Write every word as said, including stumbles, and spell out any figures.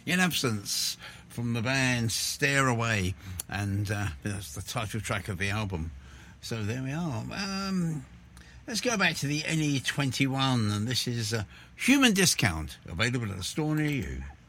In Absence from the band Stare Away, and uh, that's the title track of the album. So there we are. Um, let's go back to the N E twenty-one, and this is uh, Human Discount, available at a store near you.